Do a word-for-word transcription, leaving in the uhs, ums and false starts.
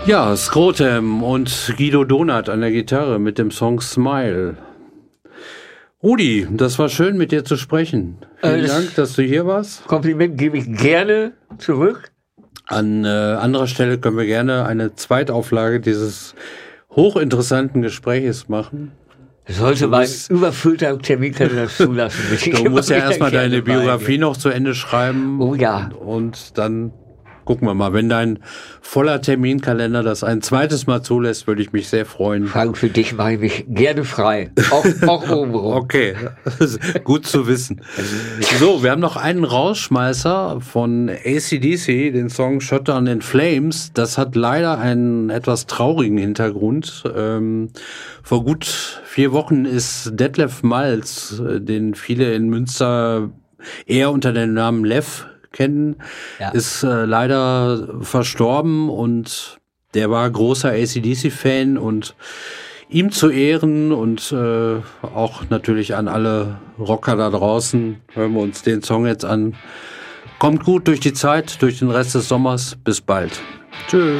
Ja, Scrotum und Guido Donat an der Gitarre mit dem Song Smile. Rudi, das war schön, mit dir zu sprechen. Vielen äh, Dank, dass du hier warst. Kompliment gebe ich gerne zurück. An äh, anderer Stelle können wir gerne eine Zweitauflage dieses hochinteressanten Gespräches machen. Sollte mein überfüllter Terminkalender zulassen. Du musst ja erstmal deine Biografie noch zu Ende schreiben. Oh ja. Und dann gucken wir mal. Wenn dein voller Terminkalender das ein zweites Mal zulässt, würde ich mich sehr freuen. Frank, für dich mache ich mich gerne frei. Auch, auch obenrum. Okay, gut zu wissen. So, wir haben noch einen Rausschmeißer von A C D C, den Song Shot Down in Flames. Das hat leider einen etwas traurigen Hintergrund. Ähm, vor gut vier Wochen ist Detlef Malz, den viele in Münster eher unter dem Namen Lev kennen, ja. ist äh, leider verstorben, und der war großer A C D C-Fan, und ihm zu Ehren und äh, auch natürlich an alle Rocker da draußen hören wir uns den Song jetzt an. Kommt gut durch die Zeit, durch den Rest des Sommers. Bis bald. Tschüss.